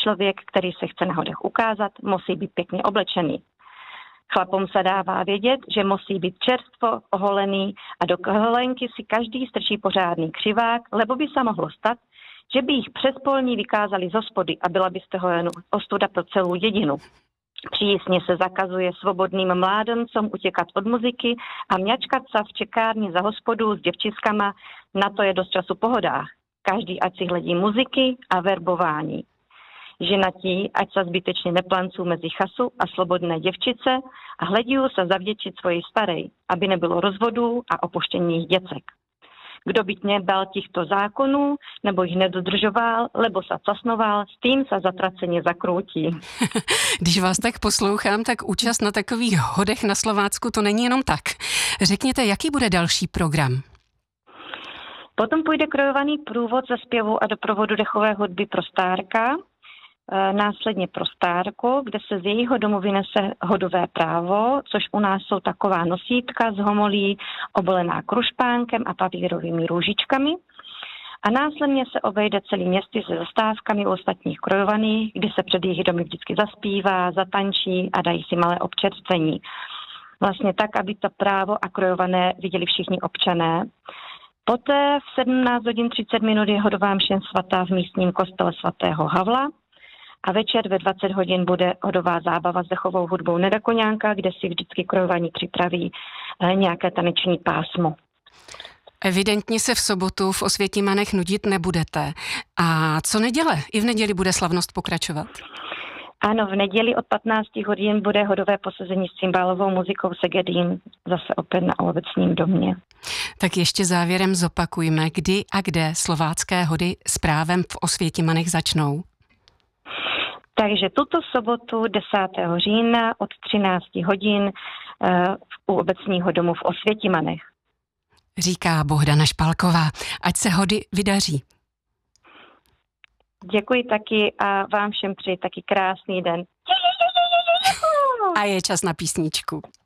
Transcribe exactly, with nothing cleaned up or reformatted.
člověk, který se chce na hodech ukázat, musí být pěkně oblečený. Chlapům se dává vědět, že musí být čerstvo, oholený a do holenky si každý strčí pořádný křivák, lebo by se mohlo stát, že by jich přes polní vykázali z hospody a byla by z toho jen ostuda pro celou dědinu. Přísně se zakazuje svobodným mládencům utěkat od muziky a mňačkat se v čekárni za hospodu s děvčiskama, na to je dost času po hodách. Každý ať si hledí muziky a verbování. Ženatí, ať se zbytečně neplancú mezi chasu a slobodné děvčice a hledí se zavděčit svojej starej, aby nebylo rozvodů a opuštěných děcek. Kdo byť nebal těchto zákonů, nebo jich nedodržoval, lebo sa casnoval, s tým sa zatraceně zakroutí. Když vás tak poslouchám, tak účast na takových hodech na Slovácku to není jenom tak. Řekněte, jaký bude další program? Potom půjde krojovaný průvod ze zpěvu a doprovodu dechové hudby pro stárka, následně pro stárku, kde se z jejího domu vynese hodové právo, což u nás jsou taková nosítka z homolí obolená krušpánkem a papírovými růžičkami. A následně se obejde celý městě se zastávkami u ostatních krojovaných, kdy se před jejich domy vždycky zaspívá, zatančí a dají si malé občerstvení. Vlastně tak, aby to právo a krojované viděli všichni občané. Poté v sedmnáct hodin třicet minut je hodová mše svatá v místním kostele svatého Havla a večer ve dvacet hodin bude hodová zábava s dechovou hudbou Nedakoňánka, kde si vždycky krojovaní připraví nějaké taneční pásmo. Evidentně se v sobotu v Osvětimanech nudit nebudete. A co neděle? I v neděli bude slavnost pokračovat? Ano, v neděli od patnácti hodin bude hodové posezení s cymbálovou muzikou Segedin, zase opět na Ovocním domě. Tak ještě závěrem zopakujme, kdy a kde slovácké hody s právem v Osvětimanech začnou. Takže tuto sobotu desátého října od třinácti hodin uh, u Obecního domu v Osvětimanech. Říká Bohdana Špalková. Ať se hody vydaří. Děkuji taky a vám všem přeji taky krásný den. A je čas na písničku.